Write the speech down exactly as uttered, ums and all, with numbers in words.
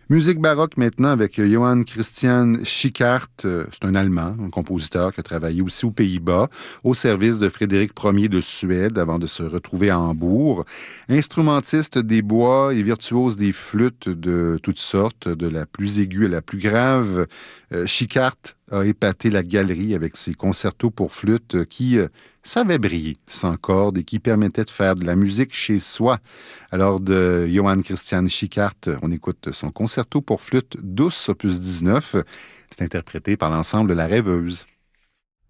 Musique baroque maintenant avec Johann Christian Schickhardt. C'est un Allemand, un compositeur qui a travaillé aussi aux Pays-Bas, au service de Frédéric Ier de Suède avant de se retrouver à Hambourg. Instrumentiste des bois et virtuose des flûtes de toutes sortes, de la plus aiguë à la plus grave, euh, Schickhardt a épaté la galerie avec ses concertos pour flûte qui euh, savaient briller sans cordes et qui permettaient de faire de la musique chez soi. Alors de Johann Christian Schickhardt, on écoute son concerto pour flûte douce, opus dix-neuf. C'est interprété par l'ensemble La Rêveuse.